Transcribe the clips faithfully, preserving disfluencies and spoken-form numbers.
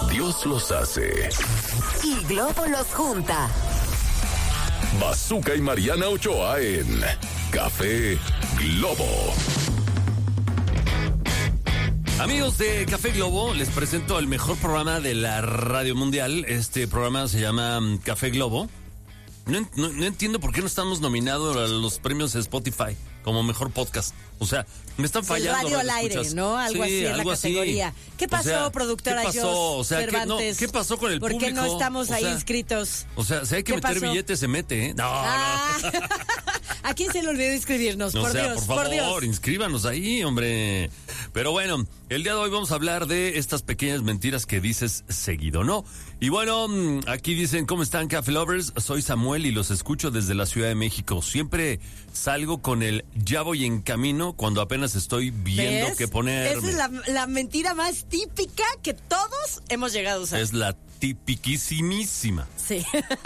Dios los hace y Globo los junta. Bazooka y Mariana Ochoa en Café Globo. Amigos de Café Globo, les presento el mejor programa de la radio mundial. Este programa se llama Café Globo. No, no, no entiendo por qué no estamos nominados a los premios de Spotify como mejor podcast. O sea, me están fallando. El radio al aire, ¿no? Algo sí, así en algo la categoría. Así. ¿Qué pasó, o sea, productora ¿qué pasó? Jos O sea, ¿qué, no, ¿qué pasó con el ¿Por público? qué no estamos o ahí sea, inscritos? O sea, si hay que meter pasó? billetes, se mete, ¿eh? No, ah. no. ¿A quién se le olvidó inscribirnos? No, por o sea, Dios, por favor, por Dios. inscríbanos ahí, hombre. Pero bueno, el día de hoy vamos a hablar de estas pequeñas mentiras que dices seguido, ¿no? Y bueno, aquí dicen, ¿cómo están, Café Lovers? Soy Samuel y los escucho desde la Ciudad de México. Siempre salgo con el ya voy en camino cuando apenas estoy viendo ¿Ves? qué ponerme. Esa es la, la mentira más típica que todos hemos llegado a usar. Es la tipiquísimísima. Sí.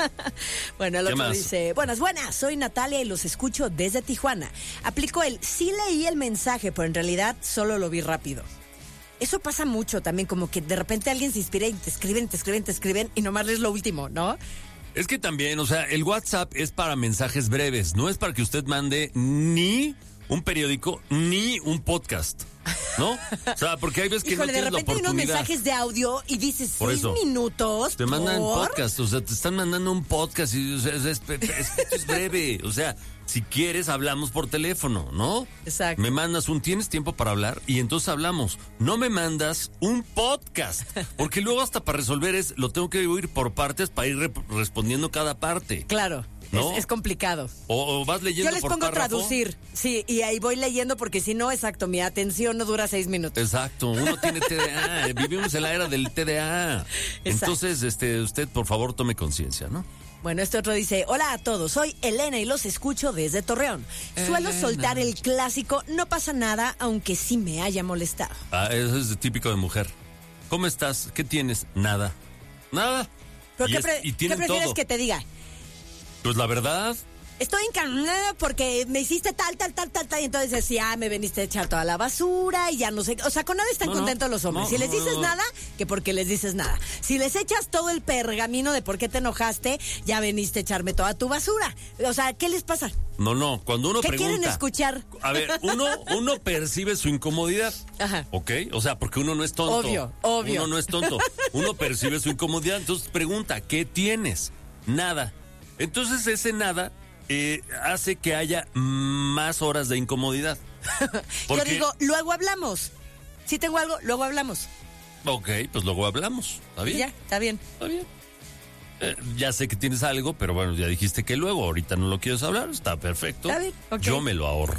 Bueno, el ¿Qué otro más? dice, buenas, buenas, soy Natalia y los escucho desde Tijuana. Aplico el, sí leí el mensaje, pero en realidad solo lo vi rápido. Eso pasa mucho también, como que de repente alguien se inspira y te escriben, te escriben, te escriben y nomás lees lo último, ¿no? Es que también, o sea, el WhatsApp es para mensajes breves, no es para que usted mande ni un periódico ni un podcast, ¿no? O sea, porque hay veces que Híjole, no de tienes la repente hay unos oportunidad. mensajes de audio y dices Por seis eso, minutos. Te mandan ¿por? podcast, o sea, te están mandando un podcast y o sea, es, es, es, es breve, o sea, si quieres hablamos por teléfono, ¿no? Exacto. Me mandas un, ¿tienes tiempo para hablar? Y entonces hablamos. No me mandas un podcast, porque luego hasta para resolver es, lo tengo que oír por partes para ir rep- respondiendo cada parte. Claro. ¿No? Es, es complicado. O, o vas leyendo Yo les por pongo párrafo. traducir, sí, y ahí voy leyendo porque si no, exacto, mi atención no dura seis minutos. Exacto, uno tiene T D A, vivimos en la era del T D A. Entonces, este, usted por favor tome conciencia, ¿no? Bueno, este otro dice, hola a todos, soy Elena y los escucho desde Torreón. Suelo Elena. soltar el clásico, no pasa nada, aunque sí me haya molestado. Ah, eso es típico de mujer. ¿Cómo estás? ¿Qué tienes? Nada. Nada. ¿Pero y qué, es- pre- y ¿qué tienen prefieres todo. que te diga? Pues la verdad, Estoy encaminada porque me hiciste tal, tal, tal, tal, tal, y entonces decía, ah, me veniste a echar toda la basura y ya no sé. O sea, con nada están No, no. contentos los hombres. No, si les no, dices no. nada, que porque les dices nada. Si les echas todo el pergamino de por qué te enojaste, ya veniste a echarme toda tu basura. O sea, ¿qué les pasa? no, no. Cuando uno ¿Qué pregunta. quieren escuchar? A ver, uno, uno percibe su incomodidad. Ajá. ¿Ok? O sea, porque uno no es tonto. Obvio, obvio. Uno no es tonto. Uno percibe su incomodidad. Entonces pregunta, ¿qué tienes? Nada. Entonces ese nada eh, hace que haya más horas de incomodidad. Porque- Yo digo, luego hablamos. Si tengo algo, luego hablamos. Ok, pues luego hablamos. ¿Está bien? Y ya, está bien. Está bien. Eh, ya sé que tienes algo, pero bueno, ya dijiste que luego, ahorita no lo quieres hablar, está perfecto. Está bien, ok. Yo me lo ahorro.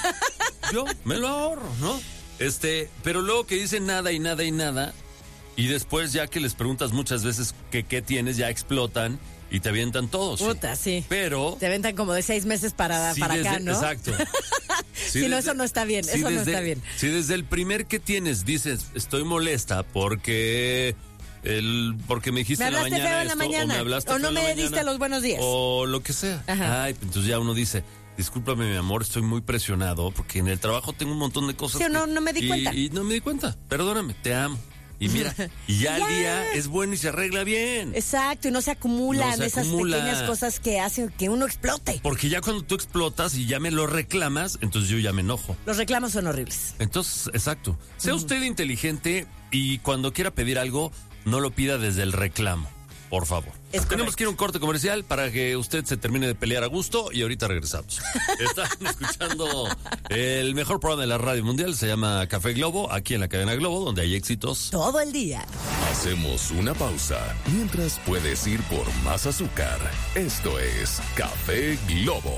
Yo me lo ahorro, ¿no? Este, pero luego que dicen nada y nada y nada, y después ya que les preguntas muchas veces que qué tienes, ya explotan y te avientan todos. Puta, sí. Pero Te aventan como de seis meses para, si para desde- acá, ¿no? Exacto. Sí, no, eso no está bien, eso no está bien. Si desde el primer que tienes dices, estoy molesta porque el porque me dijiste Me en la hablaste mañana feo en la esto, mañana, o me hablaste o feo no en la me mañana, diste los buenos días. o lo que sea. Ajá. Ay, entonces ya uno dice, discúlpame mi amor, estoy muy presionado porque en el trabajo tengo un montón de cosas. Sí, que- no, no me di y- cuenta. Y no me di cuenta, perdóname, te amo. Y mira, y ya el Ya. día es bueno y se arregla bien. Exacto, y no se acumulan No se esas acumula. pequeñas cosas que hacen que uno explote. Porque ya cuando tú explotas y ya me lo reclamas, entonces yo ya me enojo. Los reclamos son horribles. Entonces, exacto. Sea usted inteligente y cuando quiera pedir algo, no lo pida desde el reclamo, por favor. Es Tenemos correcto. que ir a un corte comercial para que usted se termine de pelear a gusto y ahorita regresamos. Están escuchando el mejor programa de la radio mundial, se llama Café Globo, aquí en la cadena Globo, donde hay éxitos. Todo el día. Hacemos una pausa mientras puedes ir por más azúcar. Esto es Café Globo.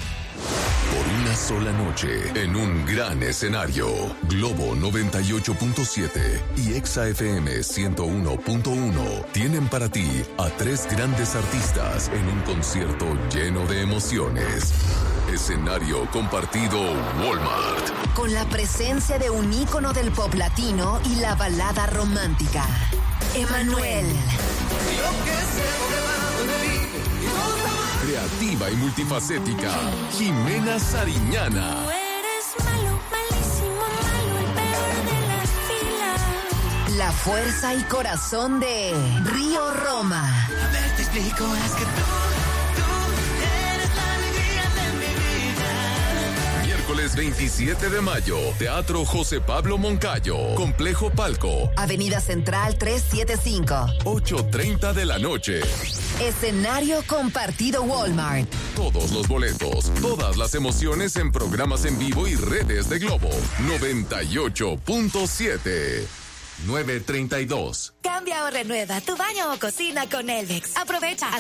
Por una sola noche, en un gran escenario, Globo noventa y ocho punto siete y Exa F M ciento uno punto uno tienen para ti a tres grandes artistas en un concierto lleno de emociones. Escenario compartido Walmart. Con la presencia de un ícono del pop latino y la balada romántica, Emanuel. Creativa y multifacética, Jimena Sariñana. Tú eres malo, malísimo, malo, el peor de la fila. La fuerza y corazón de Río Roma. A ver, te explico, es que tú, tú eres la alegría de mi vida. Miércoles veintisiete de mayo, Teatro José Pablo Moncayo, Complejo Palco. Avenida Central trescientos setenta y cinco. ocho treinta de la noche. Escenario compartido Walmart. Todos los boletos, todas las emociones en programas en vivo y redes de Globo. noventa y ocho punto siete. nueve treinta y dos. Cambia o renueva tu baño o cocina con Elvex. Aprovecha